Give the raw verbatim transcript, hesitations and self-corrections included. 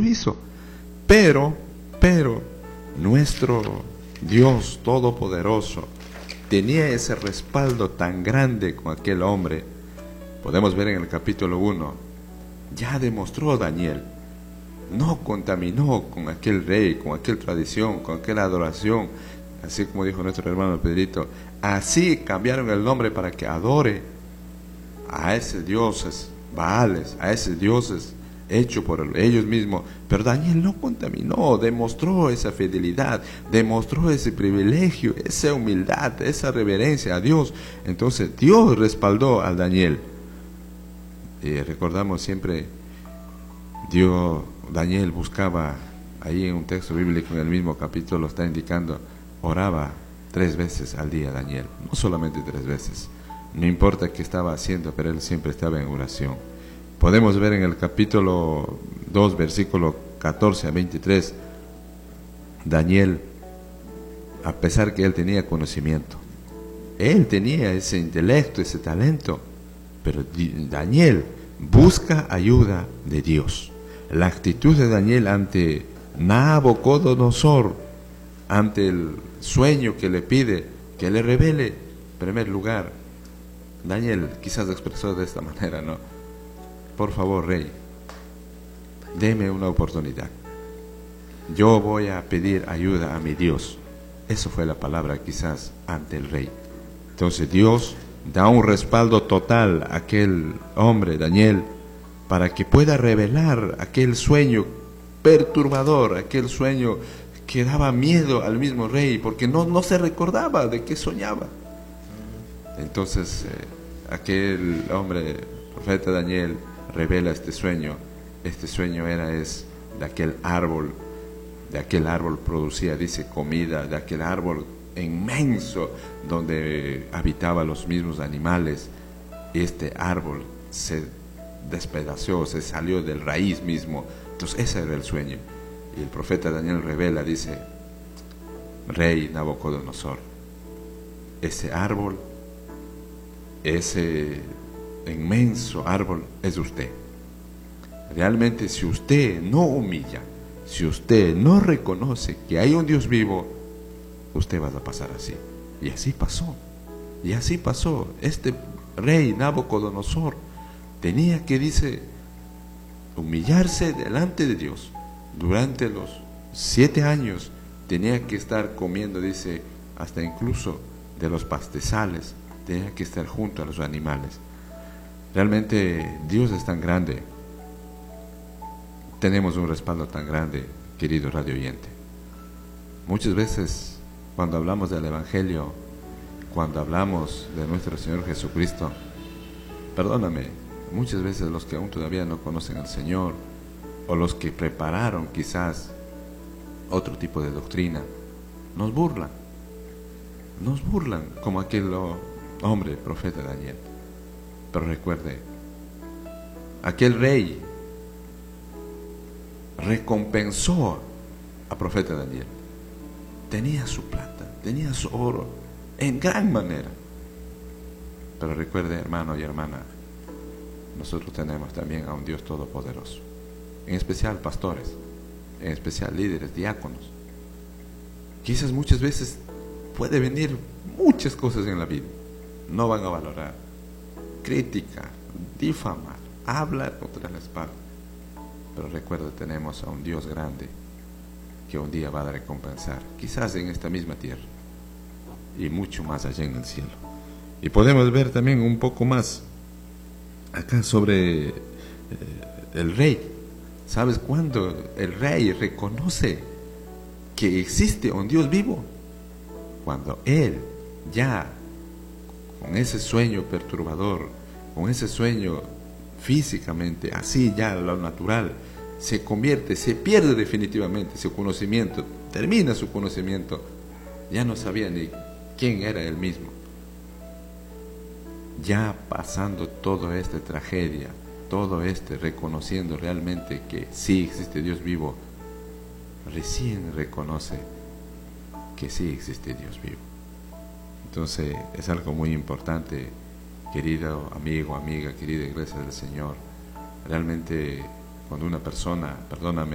hizo. Pero, pero, nuestro Dios Todopoderoso tenía ese respaldo tan grande con aquel hombre. Podemos ver en el capítulo uno, ya demostró Daniel, no contaminó con aquel rey, con aquella tradición, con aquella adoración, así como dijo nuestro hermano Pedrito, así cambiaron el nombre para que adore a esos dioses Baales, a esos dioses hechos por ellos mismos. Pero Daniel no contaminó, demostró esa fidelidad, demostró ese privilegio, esa humildad, esa reverencia a Dios. Entonces Dios respaldó a Daniel. Y recordamos siempre, Dios, Daniel buscaba, ahí en un texto bíblico en el mismo capítulo está indicando, oraba tres veces al día Daniel, no solamente tres veces, no importa qué estaba haciendo, pero él siempre estaba en oración. Podemos ver en el capítulo dos, versículo catorce a veintitrés, Daniel, a pesar que él tenía conocimiento, él tenía ese intelecto, ese talento, pero Daniel busca ayuda de Dios. La actitud de Daniel ante Nabucodonosor, ante el sueño que le pide, que le revele, en primer lugar, Daniel quizás expresó de esta manera, ¿no? Por favor, rey, deme una oportunidad. Yo voy a pedir ayuda a mi Dios. Eso fue la palabra quizás ante el rey. Entonces Dios da un respaldo total a aquel hombre, Daniel, para que pueda revelar aquel sueño perturbador, aquel sueño que daba miedo al mismo rey, porque no, no se recordaba de qué soñaba. Entonces eh, aquel hombre, profeta Daniel, revela este sueño. Este sueño era es de aquel árbol, de aquel árbol producía, dice, comida, de aquel árbol inmenso donde habitaban los mismos animales. Este árbol se despedazó, se salió del raíz mismo. Entonces ese era el sueño. Y el profeta Daniel revela, dice, rey Nabucodonosor, ese árbol, ese inmenso árbol es usted. Realmente, si usted no humilla, si usted no reconoce que hay un Dios vivo, usted va a pasar así. Y así pasó. Y así pasó. Este rey Nabucodonosor tenía que, dice, humillarse delante de Dios. Durante los siete años tenía que estar comiendo, dice, hasta incluso de los pastizales, tenía que estar junto a los animales. Realmente Dios es tan grande. Tenemos un respaldo tan grande, querido radio oyente. Muchas veces cuando hablamos del Evangelio, cuando hablamos de nuestro Señor Jesucristo, perdóname, muchas veces los que aún todavía no conocen al Señor, o los que prepararon quizás otro tipo de doctrina, nos burlan, nos burlan como aquel hombre, profeta Daniel. Pero recuerde, aquel rey recompensó a profeta Daniel. Tenía su plata, tenía su oro, en gran manera. Pero recuerde, hermano y hermana, nosotros tenemos también a un Dios todopoderoso, en especial pastores, en especial líderes, diáconos. Quizás muchas veces puede venir muchas cosas en la vida, no van a valorar, criticar, difamar, hablar contra la espalda. Pero recuerda, tenemos a un Dios grande que un día va a recompensar, quizás en esta misma tierra y mucho más allá en el cielo. Y podemos ver también un poco más acá sobre eh, el rey. ¿Sabes cuándo el rey reconoce que existe un Dios vivo? Cuando él ya, con ese sueño perturbador, con ese sueño físicamente, así ya lo natural, se convierte, se pierde definitivamente su conocimiento, termina su conocimiento, ya no sabía ni quién era él mismo. Ya pasando toda esta tragedia, todo este, reconociendo realmente que sí existe Dios vivo, recién reconoce que sí existe Dios vivo. Entonces es algo muy importante, querido amigo, amiga, querida iglesia del Señor. Realmente cuando una persona, perdóname,